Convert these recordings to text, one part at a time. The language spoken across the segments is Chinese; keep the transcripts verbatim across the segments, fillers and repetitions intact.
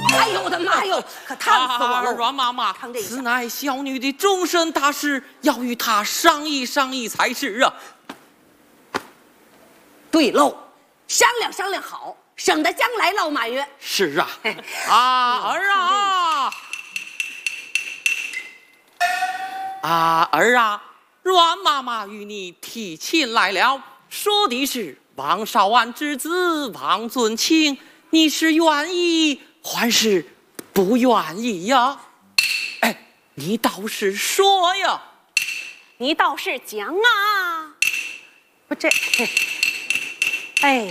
哎呦我的妈哟，可烫死我了！ 阮妈妈， 烫这一下此乃小女的终身大事，要与她商议商议才是啊。 对喽，商量商量好，省得将来落埋怨。 是啊，啊儿啊，啊儿啊，阮妈妈与你提亲来了，说的是王少安之子王尊卿，你是愿意还是不愿意呀？哎，你倒是说呀！ 你倒是讲啊！ 不这，哎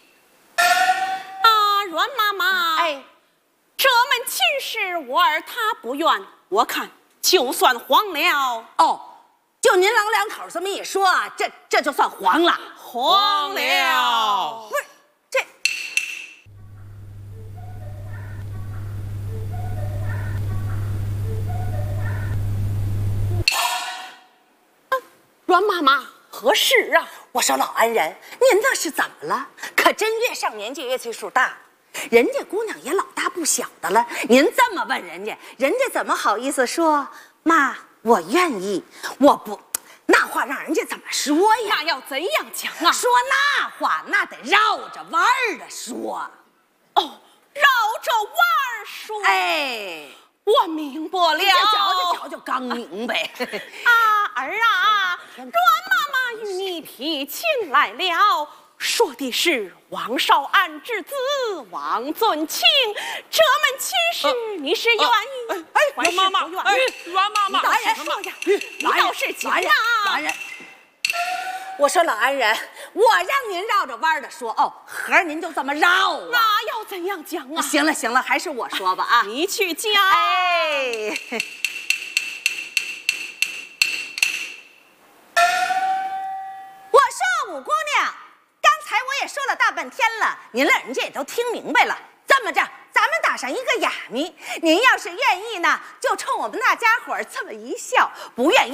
啊，阮妈妈， 哎， 这门亲事我儿他不愿，我看就算黄了。 哦，就您老两口这么一说，这这就算黄了。 黄了， 不是这。 阮妈妈，何事啊？ 我说老安人，您这是怎么了？可真越上年纪越岁数大，人家姑娘也老大不小的了，您这么问人家，人家怎么好意思说妈我愿意？我不，那话让人家怎么说呀？ 那要怎样讲啊？ 说那话那得绕着弯儿的说。 哦，绕着弯儿说。 哎， 我明白了。 这瞧瞧瞧，刚明白。 啊儿啊，阮妈妈与你提亲来了，说的是王少安之子王尊卿，这门亲事你是愿意？ 哎， 还是阮妈妈， 不愿哎意？ 阮妈妈， 你倒是说呀，你倒是讲呀！ 老安人，我说老安人，我让您绕着弯儿的说，哦，合着您就这么绕啊？ 那要怎样讲啊？ 行了行了，还是我说吧啊！ 你去讲。 哎，我说五姑娘，刚才我也说了大半天了，您老人家也都听明白了。这么着，咱们打上一个哑谜，您要是愿意呢，就冲我们大家伙儿这么一笑；不愿意。